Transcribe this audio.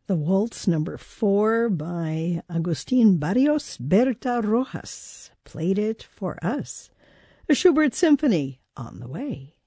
The Waltz Number 4 by Agustin Barrios Berta Rojas played it for us. A Schubert Symphony on the way.